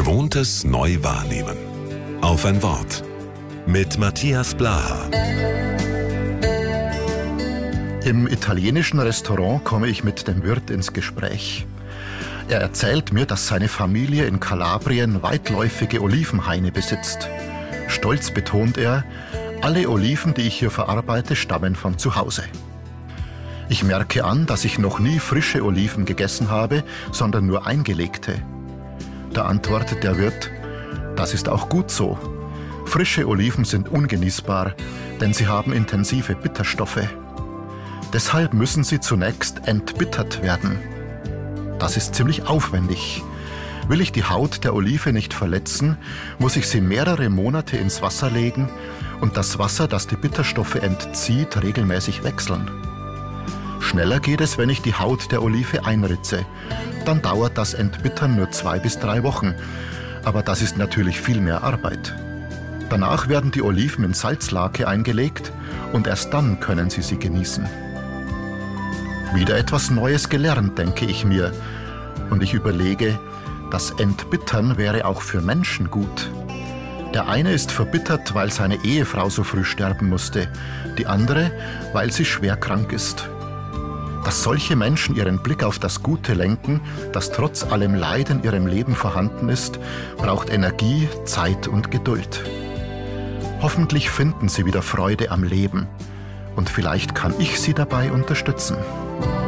Gewohntes neu wahrnehmen. Auf ein Wort. Mit Matthias Blaha. Im italienischen Restaurant komme ich mit dem Wirt ins Gespräch. Er erzählt mir, dass seine Familie in Kalabrien weitläufige Olivenhaine besitzt. Stolz betont er, alle Oliven, die ich hier verarbeite, stammen von zu Hause. Ich merke an, dass ich noch nie frische Oliven gegessen habe, sondern nur eingelegte. Da antwortet der Wirt, das ist auch gut so. Frische Oliven sind ungenießbar, denn sie haben intensive Bitterstoffe. Deshalb müssen sie zunächst entbittert werden. Das ist ziemlich aufwendig. Will ich die Haut der Olive nicht verletzen, muss ich sie mehrere Monate ins Wasser legen und das Wasser, das die Bitterstoffe entzieht, regelmäßig wechseln. Schneller geht es, wenn ich die Haut der Olive einritze. Dann dauert das Entbittern nur 2 bis 3 Wochen. Aber das ist natürlich viel mehr Arbeit. Danach werden die Oliven in Salzlake eingelegt und erst dann können Sie sie genießen. Wieder etwas Neues gelernt, denke ich mir. Und ich überlege, das Entbittern wäre auch für Menschen gut. Der eine ist verbittert, weil seine Ehefrau so früh sterben musste. Die andere, weil sie schwer krank ist. Dass solche Menschen ihren Blick auf das Gute lenken, das trotz allem Leid in ihrem Leben vorhanden ist, braucht Energie, Zeit und Geduld. Hoffentlich finden sie wieder Freude am Leben. Und vielleicht kann ich sie dabei unterstützen.